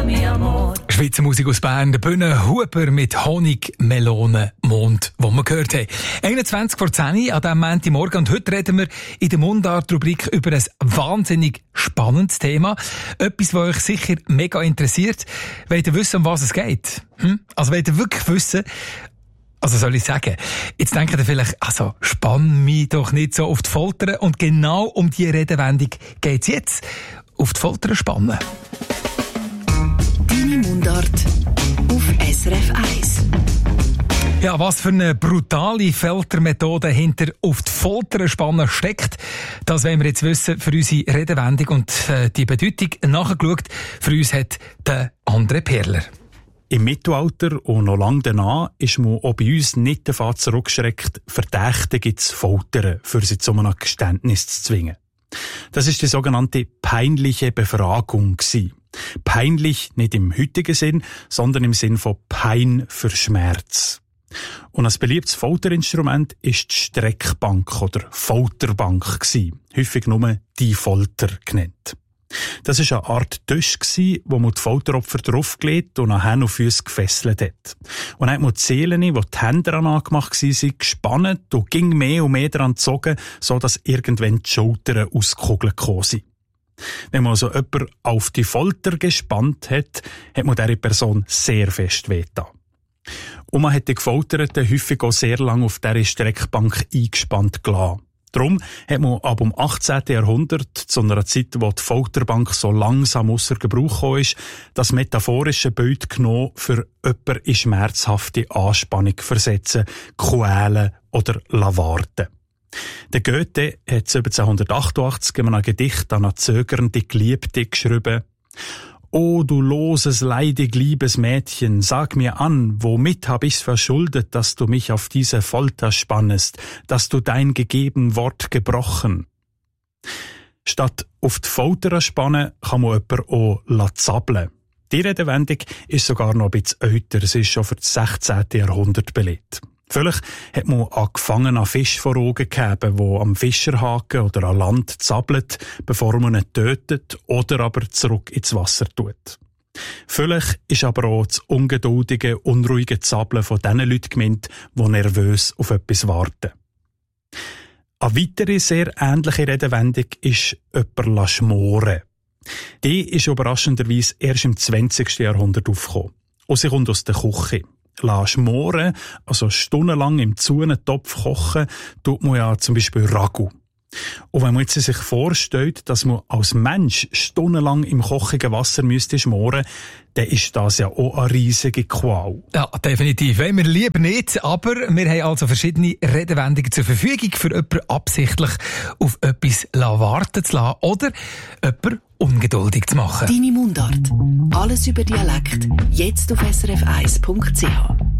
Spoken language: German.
Schweizer Musik aus Bern, der Bühne Huber mit Honig, Melonen, Mond, wo wir gehört haben. 21 vor 10 an diesem Montagmorgen und heute reden wir in der Mundart-Rubrik über ein wahnsinnig spannendes Thema. Etwas, das euch sicher mega interessiert. Wollt ihr wissen, um was es geht? Also wollt ihr wirklich wissen, also soll ich sagen, jetzt denkt ihr vielleicht, also spann mich doch nicht so auf die Folter, und genau um diese Redewendung geht's jetzt. Auf die Folter spannen. Deine Mundart auf SRF 1. Ja, was für eine brutale Foltermethode hinter auf die Folter spannen steckt, das wollen wir jetzt wissen für unsere Redewendung, und die Bedeutung nachgeschaut. Für uns hat der André Perler. Im Mittelalter und noch lange danach ist man auch bei uns nicht davon zurückgeschreckt, Verdächtige zu foltern, für sie zu einem Geständnis zu zwingen. Das ist die sogenannte peinliche Befragung gewesen. Peinlich nicht im heutigen Sinn, sondern im Sinn von Pein für Schmerz. Und ein beliebtes Folterinstrument ist die Streckbank oder Folterbank gewesen. Häufig nur die Folter genannt. Das war eine Art Tisch, wo man die Folteropfer draufgelegt und nachher auf Füße gefesselt hat. Und dann hat man die Seelen, wo die Hände daran angemacht waren, gespannt und ging mehr und mehr daran gezogen, sodass irgendwann die Schultern ausgekugelt gekommen sind. Wenn man also jemanden auf die Folter gespannt hat, hat man dieser Person sehr fest wehgetan. Und man hat die Gefolterten häufig auch sehr lange auf dieser Streckbank eingespannt gelassen. Darum hat man ab dem 18. Jahrhundert, zu einer Zeit, wo die Folterbank so langsam ausser Gebrauch gekommen ist, das metaphorische Bild genommen, für jemanden in schmerzhafte Anspannung versetzen, quälen oder warten. Der Goethe hat 1788 in einem Gedicht an eine zögernde Geliebte geschrieben: »O du loses, leidig, liebes Mädchen, sag mir an, womit hab ich's verschuldet, dass du mich auf diese Folter spannest, dass du dein gegeben Wort gebrochen?« Statt auf die Folter spannen, kann man jemanden auch zappeln. Die Redewendung ist sogar noch ein bisschen älter, sie ist schon für das 16. Jahrhundert belegt. Vielleicht hat man einen gefangenen Fisch vor Augen gehabt, der am Fischerhaken oder an Land zappelt, bevor man ihn tötet oder aber zurück ins Wasser tut. Vielleicht ist aber auch das ungeduldige, unruhige Zappeln von diesen Leuten gemeint, die nervös auf etwas warten. Eine weitere sehr ähnliche Redewendung ist «jemanden schmoren». Die ist überraschenderweise erst im 20. Jahrhundert aufgekommen. Und sie kommt aus der Küche. Schmoren, also stundenlang im Zunentopf kochen, tut man ja zum Beispiel Ragout. Und wenn man jetzt sich vorstellt, dass man als Mensch stundenlang im kochigen Wasser müsste schmoren, dann ist das ja auch eine riesige Qual. Ja, definitiv. Wollen wir lieber nicht, aber wir haben also verschiedene Redewendungen zur Verfügung, für jemanden absichtlich auf etwas warten zu lassen oder jemanden ungeduldig zu machen. Deine Mundart. Alles über Dialekt. Jetzt auf srf1.ch.